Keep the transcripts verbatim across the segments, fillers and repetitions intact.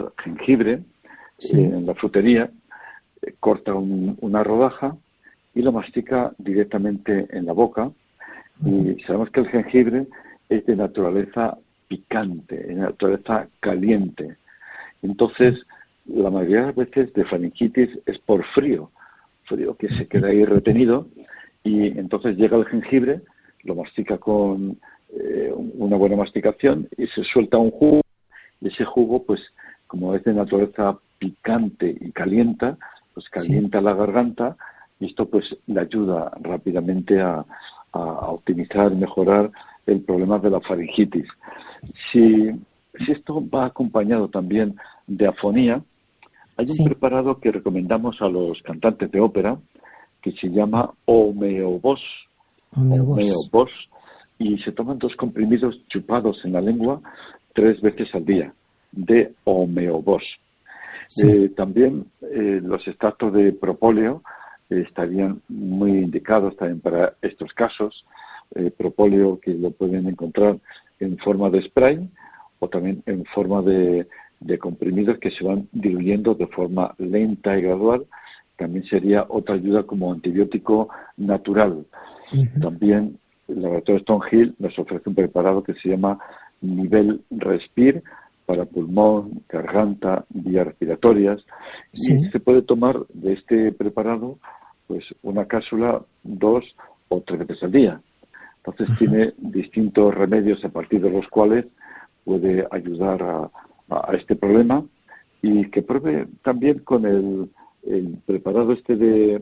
comprar jengibre sí. eh, en la frutería, eh, corta un, una rodaja y lo mastica directamente en la boca. Y sabemos que el jengibre es de naturaleza picante, de naturaleza caliente. Entonces, la mayoría de las veces de faringitis es por frío, frío que se queda ahí retenido, y entonces llega el jengibre, lo mastica con eh, una buena masticación y se suelta un jugo, y ese jugo, pues, como es de naturaleza picante y calienta, pues calienta sí. la garganta, y esto pues le ayuda rápidamente a, a optimizar y mejorar el problema de la faringitis. Si, si esto va acompañado también de afonía, hay un sí. preparado que recomendamos a los cantantes de ópera que se llama Homeobos. Homeobos. Y se toman dos comprimidos chupados en la lengua tres veces al día, de Homeobos. Sí. Eh, también eh, los extractos de propóleo eh, estarían muy indicados también para estos casos. Eh, propóleo que lo pueden encontrar en forma de spray o también en forma de, de comprimidos que se van diluyendo de forma lenta y gradual. También sería otra ayuda como antibiótico natural. Uh-huh. También el laboratorio Stonehill nos ofrece un preparado que se llama Nivel Respir para pulmón, garganta, vías respiratorias. Sí. Y se puede tomar de este preparado pues una cápsula dos o tres veces al día. Entonces uh-huh. tiene distintos remedios a partir de los cuales puede ayudar a, a, a este problema, y que pruebe también con el, el preparado este de,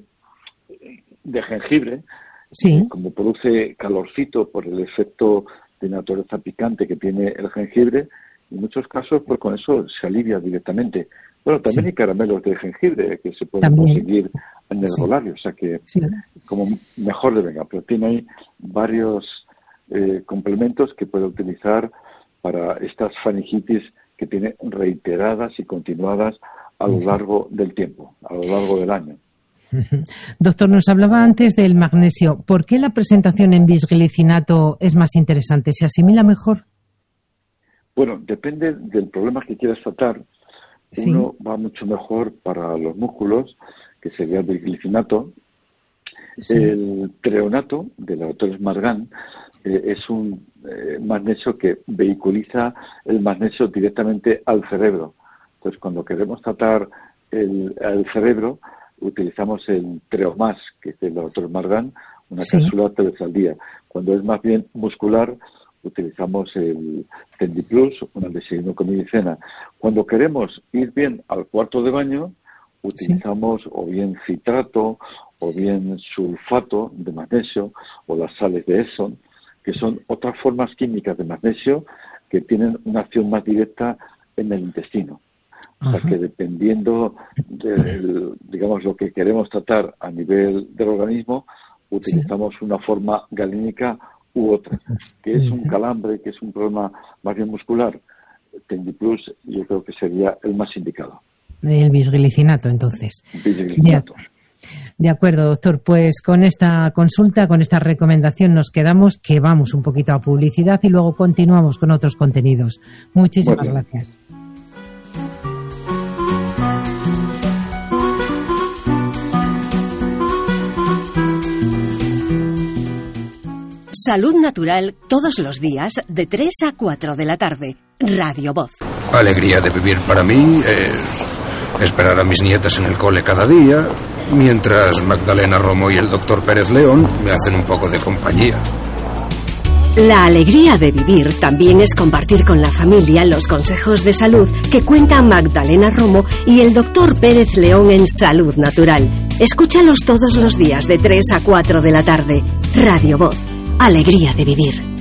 de jengibre, sí. como produce calorcito por el efecto de naturaleza picante que tiene el jengibre. En muchos casos, pues con eso se alivia directamente. Bueno, también sí. hay caramelos de jengibre que se pueden también. conseguir en el herbolario, sí. o sea que sí. como mejor le venga, pero tiene ahí varios eh, complementos que puede utilizar para estas faringitis que tiene reiteradas y continuadas a lo largo del tiempo, a lo largo del año. Doctor, nos hablaba antes del magnesio. ¿Por qué la presentación en bisglicinato es más interesante? ¿Se asimila mejor? Bueno, depende del problema que quieras tratar. Sí. Uno va mucho mejor para los músculos, que sería el bisglicinato. Sí. El treonato, del laboratorio Smartgan, eh, es un eh, magnesio que vehiculiza el magnesio directamente al cerebro. Entonces, cuando queremos tratar el, el cerebro, utilizamos el Treomás, que es del laboratorio Smartgan, una sí. cápsula tres veces al día. Cuando es más bien muscular, utilizamos el Tendiplus, una designucomidicena. Cuando queremos ir bien al cuarto de baño, utilizamos sí. o bien citrato o bien sulfato de magnesio o las sales de Epsom, que son otras formas químicas de magnesio que tienen una acción más directa en el intestino. O sea, que dependiendo de, digamos, lo que queremos tratar a nivel del organismo, utilizamos sí. una forma galínica u otra, que es un calambre, que es un problema más bien muscular. Tendiplus yo creo que sería el más indicado. El bisglicinato, entonces. Bisglicinato. De, de acuerdo, doctor. Pues con esta consulta, con esta recomendación nos quedamos, que vamos un poquito a publicidad y luego continuamos con otros contenidos. Muchísimas bueno. gracias. Salud Natural todos los días de tres a cuatro de la tarde. Radio Voz. Alegría de vivir para mí es esperar a mis nietas en el cole cada día, mientras Magdalena Romo y el doctor Pérez León me hacen un poco de compañía. La alegría de vivir también es compartir con la familia los consejos de salud que cuenta Magdalena Romo y el doctor Pérez León en Salud Natural. Escúchalos todos los días de tres a cuatro de la tarde. Radio Voz. Alegría de vivir.